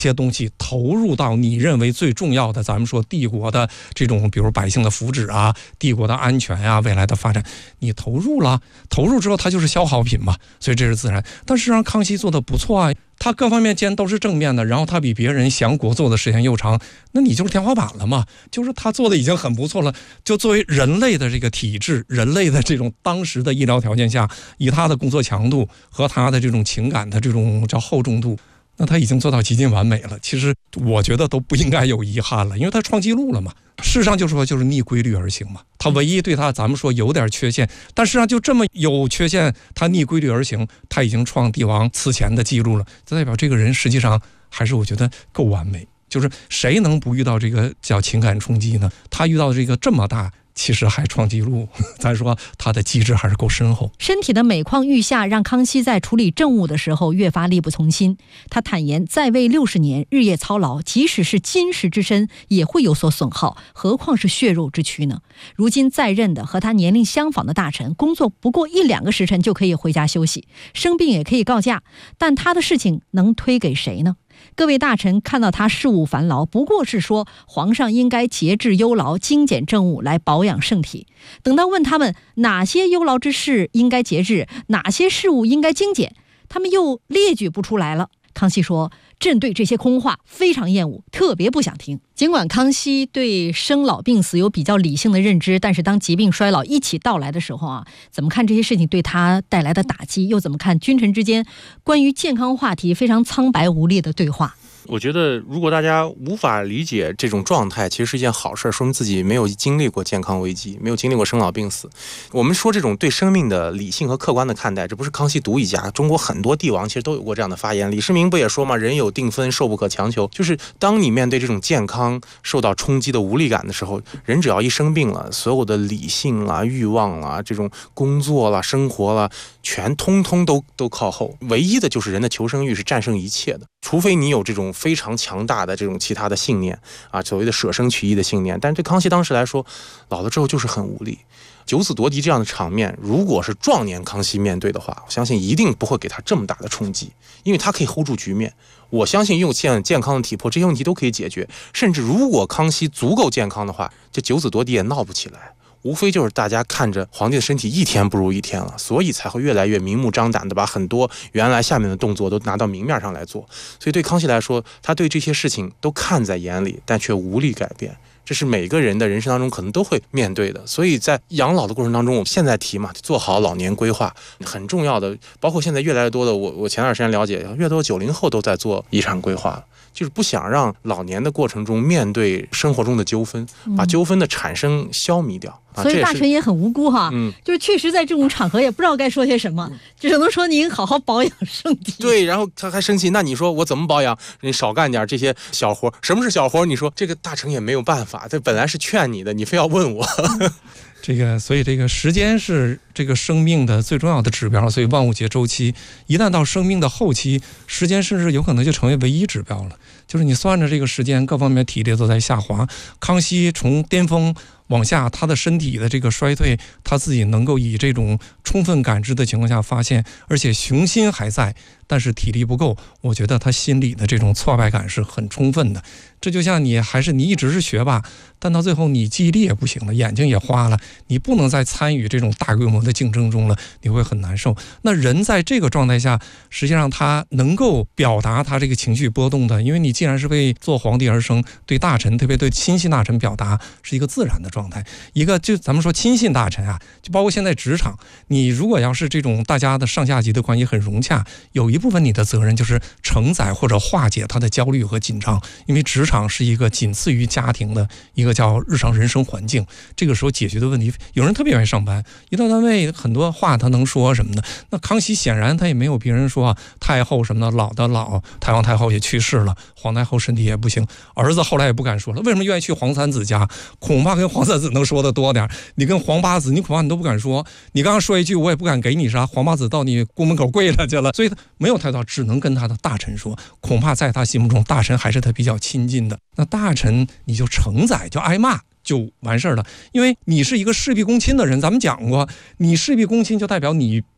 些东西投入到你认为最重要的，咱们说帝国的这种，比如百姓的福祉啊，帝国的安全啊，未来的发展，你投入了，投入之后它就是消耗品嘛，所以这是自然。但事实上康熙做的不错啊，他各方面既然都是正面的，然后他比别人想国做的时间又长，那你就是天花板了嘛，就是他做的已经很不错了。就作为人类的这个体质，人类的这种当时的医疗条件下，以他的工作强度和他的这种情感的这种叫厚重度，那他已经做到极尽完美了。其实我觉得都不应该有遗憾了，因为他创纪录了嘛。事实上就是说，就是逆规律而行嘛。他唯一对他咱们说有点缺陷，但事实上就这么有缺陷，他逆规律而行，他已经创帝王此前的记录了，这代表这个人实际上还是我觉得够完美。就是谁能不遇到这个叫情感冲击呢？他遇到这个这么大，其实还创纪录，咱说他的机制还是够深厚。 身体的每况愈下让康熙在处理政务的时候越发力不从心。他坦言在位60年，日夜操劳，即使是金石之身也会有所损耗，何况是血肉之躯呢？如今在任的和他年龄相仿的大臣，工作不过1-2个时辰就可以回家休息，生病也可以告假，但他的事情能推给谁呢？各位大臣看到他事务繁劳，不过是说皇上应该节制忧劳，精简政务来保养圣体。等到问他们哪些忧劳之事应该节制，哪些事务应该精简，他们又列举不出来了。康熙说，朕对这些空话非常厌恶，特别不想听。尽管康熙对生老病死有比较理性的认知，但是当疾病衰老一起到来的时候啊，怎么看这些事情对他带来的打击，又怎么看君臣之间关于健康话题非常苍白无力的对话？ 我觉得如果大家无法理解这种状态，其实是一件好事，说明自己没有经历过健康危机，没有经历过生老病死。我们说这种对生命的理性和客观的看待，这不是康熙独一家，中国很多帝王其实都有过这样的发言。李世民不也说嘛，人有定分，寿不可强求。就是当你面对这种健康受到冲击的无力感的时候，人只要一生病了，所有的理性啦、欲望啦、这种工作啦、生活啦，全通通都靠后。唯一的就是人的求生欲是战胜一切的，除非你有这种非常强大的这种其他的信念啊，所谓的舍生取义的信念。但对康熙当时来说，老了之后就是很无力。九子夺嫡这样的场面，如果是壮年康熙面对的话，我相信一定不会给他这么大的冲击，因为他可以 hold 住局面。我相信用健康的体魄，这些问题都可以解决。甚至如果康熙足够健康的话，这九子夺嫡也闹不起来。无非就是大家看着皇帝的身体一天不如一天了，所以才会越来越明目张胆的把很多原来下面的动作都拿到明面上来做。所以对康熙来说，他对这些事情都看在眼里，但却无力改变。这是每个人的人生当中可能都会面对的。所以在养老的过程当中，我们现在提嘛，做好老年规划很重要的。包括现在越来越多的，我前段时间了解，越多90后都在做遗产规划，就是不想让老年的过程中面对生活中的纠纷，把纠纷的产生消弭掉。 所以大臣也很无辜哈，就是确实在这种场合也不知道该说些什么，只能说您好好保养身体。 对，然后他还生气，那你说我怎么保养？你少干点这些小活。什么是小活？你说这个大臣也没有办法，这本来是劝你的，你非要问我。 所以这个时间是这个生命的最重要的指标，所以万物皆周期。一旦到生命的后期，时间甚至有可能就成为唯一指标了。就是你算着这个时间，各方面体力都在下滑。康熙从巅峰往下，他的身体的这个衰退，他自己能够以这种充分感知的情况下发现，而且雄心还在，但是体力不够。我觉得他心里的这种挫败感是很充分的。这就像你一直是学霸，但到最后你记忆力也不行了，眼睛也花了，你不能再参与这种大规模的竞争中了，你会很难受。那人在这个状态下，实际上他能够表达他这个情绪波动的，因为你既然是为做皇帝而生，对大臣，特别对亲信大臣表达是一个自然的状态。一个就咱们说亲信大臣啊，就包括现在职场，你如果要是这种大家的上下级的关系很融洽，有一部分你的责任就是承载或者化解他的焦虑和紧张，因为职场是一个仅次于家庭的一个叫日常人生环境。这个时候解决的问题，有人特别愿意上班，一到单位很多话他能说什么的。那康熙显然他也没有别人说太后什么的，老的老，太皇太后也去世了，皇太后身体也不行，儿子后来也不敢说了。为什么愿意去皇三子家？恐怕跟皇三子能说的多点，你跟皇八子你恐怕你都不敢说。你刚刚说一句我也不敢给你啥，皇八子到你宫门口跪了去了，所以他没有太多，只能跟他的大臣说。恐怕在他心目中，大臣还是他比较亲近的。那大臣你就承载，就挨骂就完事儿了。因为你是一个事必躬亲的人，咱们讲过，你事必躬亲就代表你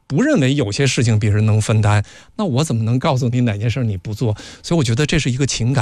不认为有些事情别人能分担，那我怎么能告诉你哪件事你不做？所以我觉得这是一个情感。